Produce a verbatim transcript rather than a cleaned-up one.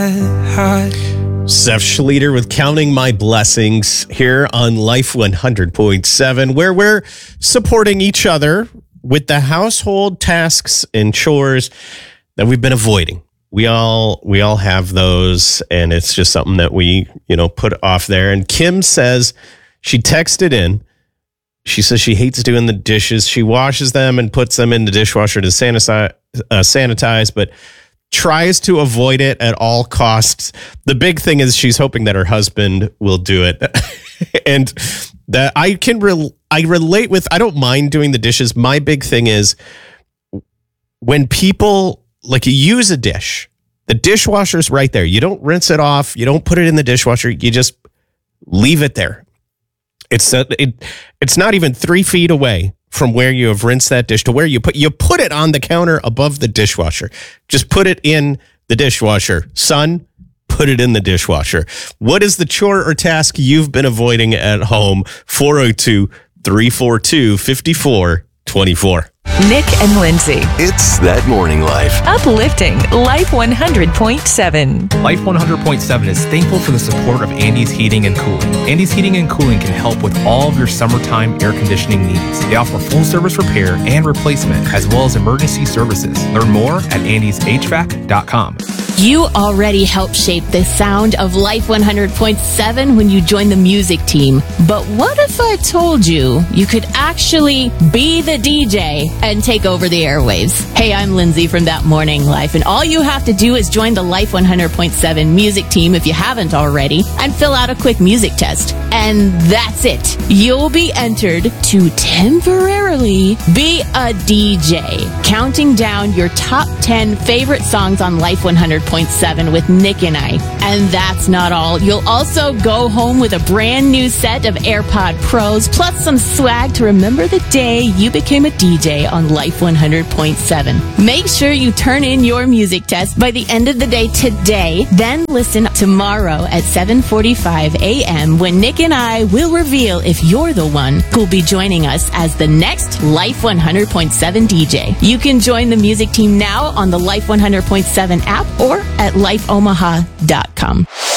Zeph Schleter with Counting My Blessings here on Life one hundred point seven, where we're supporting each other with the household tasks and chores that we've been avoiding. We all we all have those, and it's just something that we, you know, put off there. And Kim says, she texted in, she says she hates doing the dishes. She washes them and puts them in the dishwasher to sanitize, uh, sanitize but tries to avoid it at all costs. The big thing is she's hoping that her husband will do it. And that I can re- I relate with, I don't mind doing the dishes. My big thing is when people like you use a dish, the dishwasher's right there. You don't rinse it off. You don't put it in the dishwasher. You just leave it there. It's a, it, it's not even three feet away from where you have rinsed that dish to where you put you put it on the counter above the dishwasher. Just put it in the dishwasher. Son, put it in the dishwasher. What is the chore or task you've been avoiding at home? four oh two, three four two, five four two four. Nick and Lindsay. It's That Morning Life. Uplifting Life one hundred point seven. Life one hundred point seven is thankful for the support of Andy's Heating and Cooling. Andy's Heating and Cooling can help with all of your summertime air conditioning needs. They offer full service repair and replacement, as well as emergency services. Learn more at andys h v a c dot com. You already helped shape the sound of Life one hundred point seven when you joined the music team. But what if I told you you could actually be the D J and take over the airwaves? Hey, I'm Lindsay from That Morning Life, and all you have to do is join the Life one hundred point seven music team if you haven't already, and fill out a quick music test. And that's it. You'll be entered to temporarily be a D J, counting down your top ten favorite songs on Life one hundred point seven with Nick and I. And that's not all. You'll also go home with a brand new set of AirPod Pros, plus some swag to remember the day you became a D J on Life one hundred point seven. Make sure you turn in your music test by the end of the day today. Then listen tomorrow at seven forty-five a.m. when Nick and I will reveal if you're the one who'll be joining us as the next Life one hundred point seven D J. You can join the music team now on the Life one hundred point seven app or at life omaha dot com.